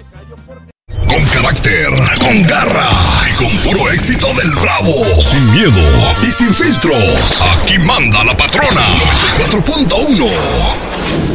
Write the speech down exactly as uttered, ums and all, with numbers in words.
Con carácter, con garra y con puro éxito del Bravo. Sin miedo y sin filtros. Aquí manda la patrona. noventa y cuatro punto uno.